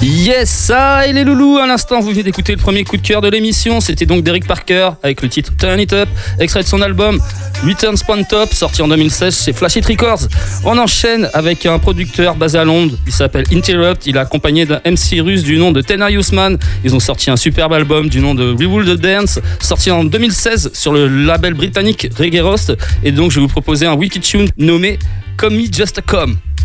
Yes, ça et les loulous, à l'instant vous venez d'écouter le premier coup de cœur de l'émission, c'était donc d'Eric Parker avec le titre Turn It Up, extrait de son album Return Spawn Top, sorti en 2016 chez Flash It Records. On enchaîne avec un producteur basé à Londres, il s'appelle Interrupt, il est accompagné d'un MC russe du nom de Tenar Usman. Ils ont sorti un superbe album du nom de Rewool the Dance, sorti en 2016 sur le label britannique Reggae Roast, et donc je vais vous proposer un wiki tune nommé Come Me Just a Come.